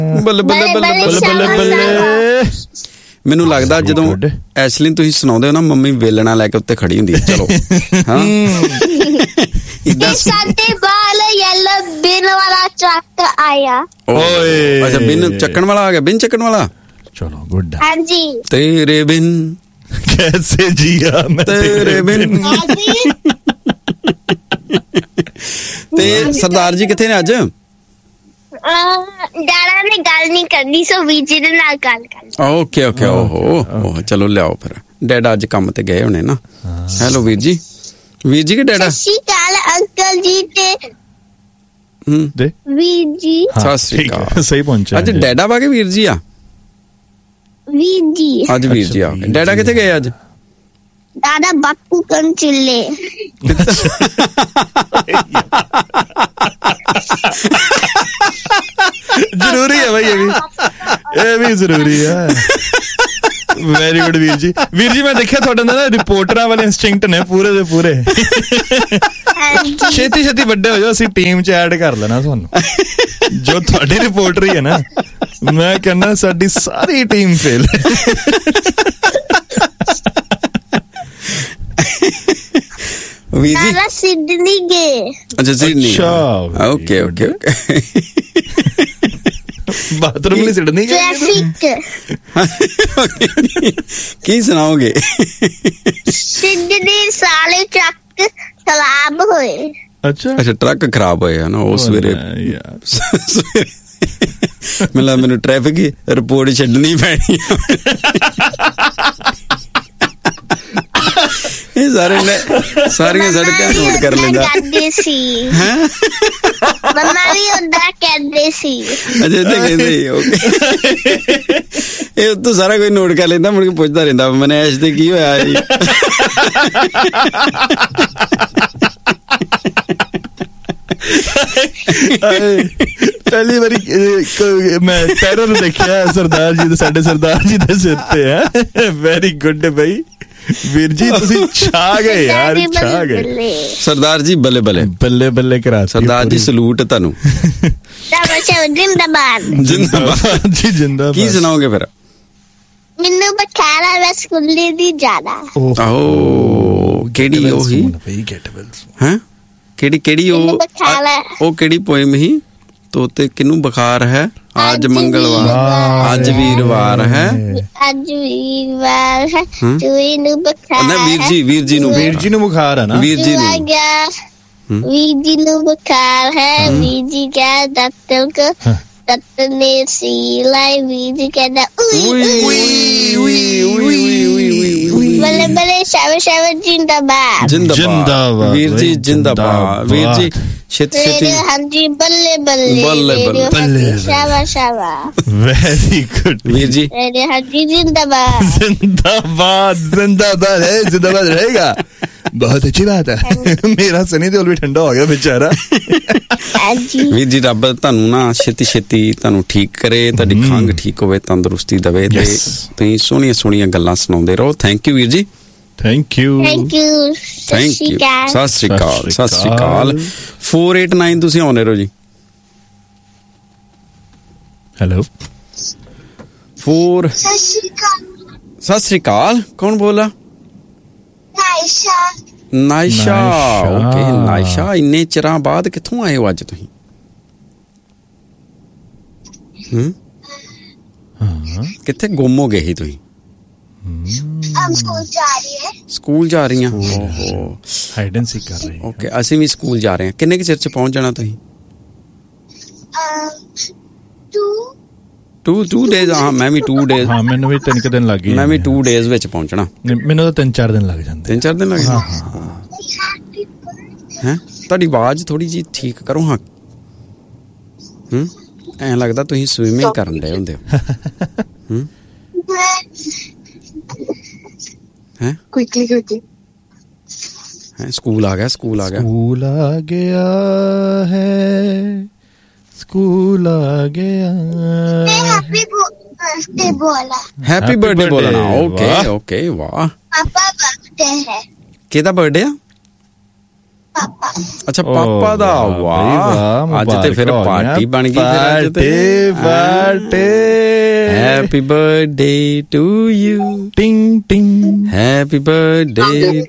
ਬੱਲੇ ਬੱਲੇ ਬੱਲੇ ਬੱਲੇ ਬੱਲੇ। ਮੈਨੂੰ ਲੱਗਦਾ ਜਦੋਂ ਐਸ਼ਲਿਨ ਤੁਸੀਂ ਸੁਣਾਉਂਦੇ ਹੋ ਨਾ, ਮੰਮੀ ਵੇਲਣਾ ਲੈ ਕੇ ਉੱਤੇ ਖੜੀ ਹੁੰਦੀ ਹੈ। ਚਲੋ ਹਾਂ ਸਾਡੇ ਬਾਲ ਯੈਲੋ ਬਿਨ ਵਾਲਾ ਟਰੱਕ ਆਇਆ। ਓਏ ਅੱਛਾ, ਬਿਨ ਚੱਕਣ ਵਾਲਾ ਆ ਗਿਆ। ਬਿਨ ਚੱਕਣ ਵਾਲਾ, ਚਲੋ ਗੁੱਡ। ਹਾਂਜੀ। ਤੇਰੇ ਬਿਨ ਕੈਸੇ ਜੀਆ ਮੈਂ ਤੇਰੇ ਬਿਨ। ਤੇ ਸਰਦਾਰ ਜੀ ਕਿੱਥੇ ਨੇ ਅੱਜ? ਡੈਡਾ ਨੇ ਗੱਲ ਨਹੀਂ ਕਰਨੀ, ਸੋ ਵੀਰ ਜੀ ਦੇ ਨਾਲ ਗੱਲ ਕਰਨੀ। Okay okay. ਓਹੋ ਚਲੋ ਲਿਆਓ ਫਿਰ। ਡੈਡਾ ਅੱਜ ਕੰਮ ਤੇ ਗਏ ਹੋਣੇ ਨਾ। ਹੈਲੋ ਵੀਰ ਜੀ। ਵੀਰ ਜੀ ਕਿ ਡੈਡਾ? ਸਤਿ ਸ਼੍ਰੀ ਅਕਾਲ ਅੰਕਲ ਜੀ ਤੇ ਵੀਰ ਜੀ। ਸਤਿ ਸ਼੍ਰੀ ਅਕਾਲ। ਸਹੀ ਪਹੁੰਚਿਆ ਅੱਜ ਡੈਡਾ ਵਾ ਕੇ ਵੀਰ ਜੀ ਆ? ਵੀਰ ਜੀ। ਅੱਜ ਵੀਰ ਜੀ ਆ। ਡੈਡਾ ਕਿੱਥੇ ਗਏ ਅੱਜ? दादा बापू कन चिल्ले। जरूरी है भाई, ये भी जरूरी है। ਵੈਰੀ ਗੁੱਡ ਵੀਰ ਜੀ। ਵੀਰ ਜੀ ਮੈਂ ਦੇਖਿਆ ਤੁਹਾਡੇ ਨਾਲ ਨਾ ਰਿਪੋਰਟਰਾਂ ਵਾਲੇ ਇੰਸਟਿੰਕਟ ਨੇ ਪੂਰੇ ਦੇ ਪੂਰੇ। ਛੇਤੀ ਛੇਤੀ ਵੱਡੇ ਹੋ ਜਾਓ, ਅਸੀਂ ਟੀਮ 'ਚ ਐਡ ਕਰ ਲੈਣਾ ਤੁਹਾਨੂੰ। ਜੋ ਤੁਹਾਡੀ ਰਿਪੋਰਟਰੀ ਹੈ ਨਾ, ਮੈਂ ਕਹਿੰਦਾ ਸਾਡੀ ਸਾਰੀ ਟੀਮ ਫੇਲ। ਵੀਰ ਜੀ सिडनी गए। अच्छा Sydney. Okay okay okay. Bathroom में सिडनी गए। की सुनाओगे? सिडनी साले ट्रक खराब हुए। अच्छा अच्छा, ट्रक खराब होए है ना वो सवेरे। मतलब मैंने ट्रैफिक की रिपोर्ट छड्डनी पैनी। ਇਹ ਸਾਰੀਆਂ ਸੜਕਾਂ ਨੋਟ ਕਰ ਲੈਂਦਾ। ਮੰਮਾ ਵੀ ਉਹਦਾ ਕਹਿੰਦੇ ਸੀ। ਅਜੇ ਤੇ ਕਹਿੰਦੇ ਇਹ ਉੱਤੋਂ ਸਾਰਾ ਕੋਈ ਨੋਟ ਕਰ ਲੈਂਦਾ, ਮੁੜ ਕੇ ਪੁੱਛਦਾ ਰਹਿੰਦਾ ਮਨੈਸ਼ ਤੇ ਕੀ ਹੋਇਆ ਜੀ। ਪਹਿਲੀ ਵਾਰੀ ਮੈਂ ਟੈਰਰ ਨੂੰ ਦੇਖਿਆ ਸਰਦਾਰ ਜੀ ਦੇ, ਸਾਡੇ ਸਰਦਾਰ ਜੀ ਦੇ ਸਿਰ ਤੇ ਹੈ। ਵੈਰੀ ਗੁੱਡ ਬਾਈ ਵੀਰ ਜੀ, ਤੁਸੀਂ ਛਾ ਗਏ ਯਾਰ, ਛਾ ਗਏ। ਸਰਦਾਰ ਜੀ ਬੱਲੇ ਬੱਲੇ ਬੱਲੇ ਬੱਲੇ ਕਰਾ। ਸਰਦਾਰ ਜੀ ਸਲੂਟ ਤੁਹਾਨੂੰ। ਜਿੰਦਾਬਾਦ ਜਿੰਦਾਬਾਦ ਜੀ ਜਿੰਦਾਬਾਦ। ਕੀ ਸੁਣਾਓਗੇ ਫਿਰ? ਮੈਨੂੰ ਬਖਾਰਾ ਰਸਗੁੱਲੇ ਦੀ ਜ਼ਿਆਦਾ। ਆਹੋ ਕਿਹੜੀ ਉਹੀ ਹੈ? ਕਿਹੜੀ ਉਹ ਕਿਹੜੀ ਪੋਇਮ ਹੀ? ਤੋਤੇ ਕਿਨੂੰ ਬੁਖਾਰ ਹੈ, ਅੱਜ ਮੰਗਲਵਾਰ, ਅੱਜ ਵੀਰਵਾਰ ਹੈ, ਅੱਜ ਵੀਰਵਾਰ ਹੈ, ਚੂਈ ਨੂੰ ਬੁਖਾਰ ਹੈ। ਵੀਰ ਜੀ ਨੂੰ ਬੁਖਾਰ ਹੈ ਨਾ। ਵੀਰ ਜੀ ਨੂੰ ਬੁਖਾਰ ਹੈ। ਵੀਰ ਜੀ ਕਿਆ ਡਾਕਟਰ ਕੋ, ਡਾਕਟਰ ਨੇ ਸਿलाई। ਵੀਰ ਜੀ ਕਹਿੰਦਾ ਬੱਲੇ ਬੱਲੇ ਸ਼ਾਬਾਸ਼ ਸ਼ਾਬਾਸ਼ ਜਿੰਦਾਬਾਦ ਜਿੰਦਾਬਾਦ। ਵੀਰ ਜੀ ਜਿੰਦਾਬਾਦ। ਵੀਰ ਜੀ ਛੇਤੀ ਛੇਤੀ। ਹਾਂਜੀ ਬੱਲੇ ਬੱਲੇ ਬੱਲੇ ਸ਼ਾਬਾਸ਼ ਸ਼ਾਬਾਸ਼। ਵੈਰੀ ਗੁੱਡ ਵੀਰ ਜੀ। ਹਾਂਜੀ ਜਿੰਦਾਬਾਦ जिंदाबाद जिंदाबाद है, जिंदाबाद रहेगा। बहुत अच्छी बात है। मेरा सनी देओल भी ठंडा हो गया बेचारा। ਵੀਰ ਜੀ ਰੱਬ ਤੁਹਾਨੂੰ ਨਾ ਛੇਤੀ ਛੇਤੀ ਤੁਹਾਨੂੰ ਠੀਕ ਕਰੇ, ਤੁਹਾਡੀ ਖੰਘ ਠੀਕ ਹੋਵੇ, ਤੰਦਰੁਸਤੀ ਦੇਵੇ ਤੇ ਤੁਸੀਂ ਸੋਹਣੀਆਂ ਸੋਹਣੀਆਂ ਗੱਲਾਂ ਸੁਣਾਉਂਦੇ ਰਹੋ। ਥੈਂਕ ਯੂ ਵੀਰ ਜੀ। Thank you thank you. ਸਤਿ ਸ਼੍ਰੀ ਅਕਾਲ ਸਤਿ ਸ਼੍ਰੀ ਅਕਾਲ। 489 ਤੁਸੀਂ ਆਉਂਦੇ ਰਹੋ ਜੀ। ਹੈਲੋ ਸਤਿ ਸ਼੍ਰੀ ਅਕਾਲ। ਕੌਣ ਬੋਲਾ? ਨਾਇਸ਼ਾ। ਓਕੇ ਨਾਇਸ਼ਾ, ਇੰਨੇ ਚਿਰਾਂ ਬਾਅਦ ਕਿੱਥੋਂ ਆਏ ਹੋ ਅੱਜ ਤੁਸੀਂ? ਕਿੱਥੇ ਗੁੰਮ ਹੋ ਗਏ ਸੀ ਤੁਸੀਂ? ਸਕੂਲ ਜਾ ਰਹੀ ਹਾਂ। ਓਹੋ ਹਾਈਡ ਐਂਡ ਸੀਕ ਕਰ ਰਹੇ। ਓਕੇ ਅਸੀਂ ਵੀ ਸਕੂਲ ਜਾ ਰਹੇ ਹਾਂ। ਕਿੰਨੇ ਕੁ ਚਿਰ ਚ ਪਹੁੰਚ ਜਾਣਾ ਤੁਸੀਂ? 2 days। ਹਾਂ ਮੈਂ ਵੀ 2 days। ਹਾਂ ਮੈਨੂੰ ਵੀ 3 ਦਿਨ ਲੱਗ ਗਏ। ਮੈਂ ਵੀ 2 days ਵਿੱਚ ਪਹੁੰਚਣਾ। ਮੈਨੂੰ ਤਾਂ 3-4 ਦਿਨ ਲੱਗ ਜਾਂਦੇ। 3-4 ਦਿਨ ਲੱਗ ਜਾਂਦੇ ਹੈ। ਤੁਹਾਡੀ ਆਵਾਜ਼ ਥੋੜੀ ਜਿਹੀ ਠੀਕ ਕਰੋ। ਹਾਂ ਐਂ ਲੱਗਦਾ ਤੁਸੀਂ ਸਵਿਮਿੰਗ ਕਰਨ ਡਏ ਹੁੰਦੇ ਹੋ। ਹੈ ਸਕੂਲ ਆ ਗਿਆ। ਸਕੂਲ ਆ ਗਿਆ ਹੈ। ਸਕੂਲ ਆ ਗਿਆ। ਹੈਪੀ ਬਰਥਡੇ ਬੋਲਣਾ। ਓਕੇ ਓਕੇ ਵਾਹ। ਪਾਪਾ ਬਰਥਡੇ ਹੈ। ਕਿਹਦਾ ਬਰਥਡੇ ਆ? ਅੱਛਾ ਪਾਪਾ ਦਾ। ਵਾਹ, ਅੱਜ ਤੇ ਫਿਰ ਪਾਰਟੀ ਬਣ ਗਈ। ਫਿਰ ਅੱਜ ਤੇ happy birthday to you, ਟਿੰਗ ਟਿੰਗ, happy birthday